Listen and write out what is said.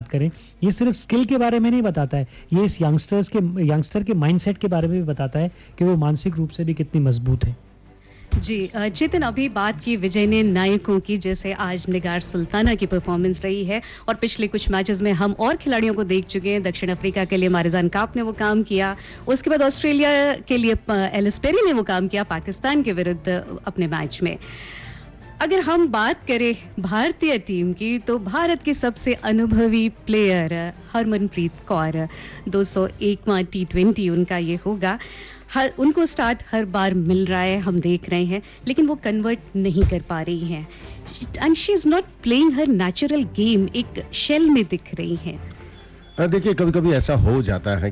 करें, ये सिर्फ स्किल के बारे में नहीं बताता है, ये इस यंगस्टर के माइंडसेट के बारे में भी बताता है कि वो मानसिक रूप से भी कितनी मजबूत है। जी जितिन, अभी बात की विजय ने नायकों की, जैसे आज निगार सुल्ताना की परफॉर्मेंस रही है और पिछले कुछ मैचेस में हम और खिलाड़ियों को देख चुके हैं। दक्षिण अफ्रीका के लिए मारिजान काप ने वो काम किया, उसके बाद ऑस्ट्रेलिया के लिए एलिस पेरी ने वो काम किया पाकिस्तान के विरुद्ध अपने मैच में। अगर हम बात करें भारतीय टीम की, तो भारत के सबसे अनुभवी प्लेयर हरमनप्रीत कौर, 201वां T20 उनका ये होगा। उनको स्टार्ट हर बार मिल रहा है, हम देख रहे हैं, लेकिन वो कन्वर्ट नहीं कर पा रही हैं and she is not playing her natural game, एक शेल में दिख रही हैं। देखिए, कभी कभी ऐसा हो जाता है